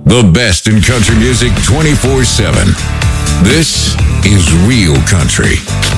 The best in country music 24/7. This is Real Country.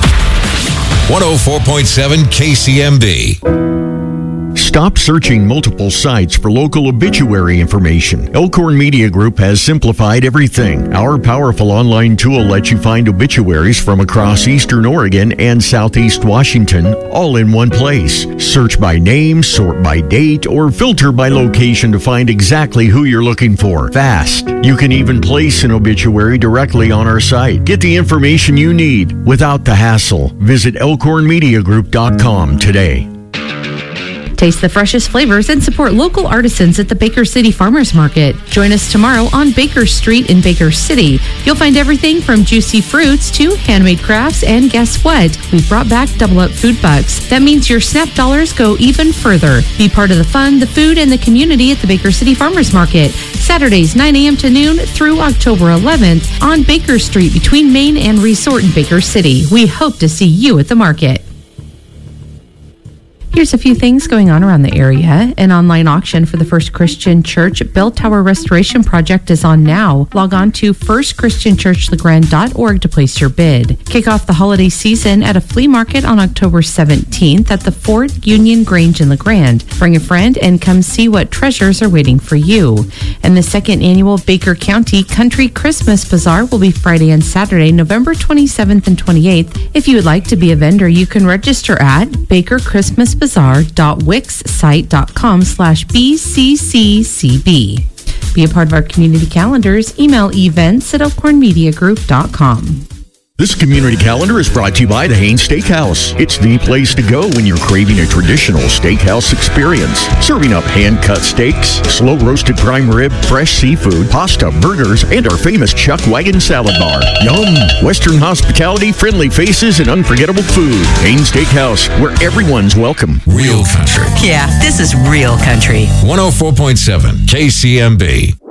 104.7 KCMB. Stop searching multiple sites for local obituary information. Elkhorn Media Group has simplified everything. Our powerful online tool lets you find obituaries from across Eastern Oregon and Southeast Washington, all in one place. Search by name, sort by date, or filter by location to find exactly who you're looking for. Fast. You can even place an obituary directly on our site. Get the information you need without the hassle. Visit elkhornmediagroup.com today. Taste the freshest flavors and support local artisans at the Baker City Farmers Market. Join us tomorrow on Baker Street in Baker City. You'll find everything from juicy fruits to handmade crafts, and guess what? We've brought back Double Up Food Bucks. That means your SNAP dollars go even further. Be part of the fun, the food, and the community at the Baker City Farmers Market. Saturdays, 9 a.m. to noon through October 11th on Baker Street between Main and Resort in Baker City. We hope to see you at the market. Here's a few things going on around the area. An online auction for the First Christian Church Bell Tower Restoration Project is on now. Log on to firstchristianchurchlegrand.org to place your bid. Kick off the holiday season at a flea market on October 17th at the Fort Union Grange in LeGrand. Bring a friend and come see what treasures are waiting for you. And the second annual Baker County Country Christmas Bazaar will be Friday and Saturday, November 27th and 28th. If you would like to be a vendor, you can register at bakerchristmasbazaar.wixsite.com/BCCCB. Be a part of our community calendars. Email events@elkhornmediagroup.com. This community calendar is brought to you by the Haines Steakhouse. It's the place to go when you're craving a traditional steakhouse experience. Serving up hand-cut steaks, slow-roasted prime rib, fresh seafood, pasta, burgers, and our famous Chuck Wagon salad bar. Yum! Western hospitality, friendly faces, and unforgettable food. Haines Steakhouse, where everyone's welcome. Real Country. Yeah, this is Real Country. 104.7 KCMB.